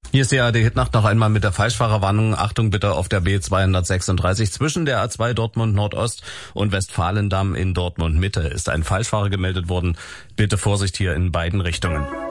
Hier ist die ARD-Hitnacht noch einmal mit der Falschfahrerwarnung. Achtung bitte auf der B236 zwischen der A2 Dortmund Nordost und Westfalendamm in Dortmund Mitte ist ein Falschfahrer gemeldet worden. Bitte Vorsicht hier in beiden Richtungen.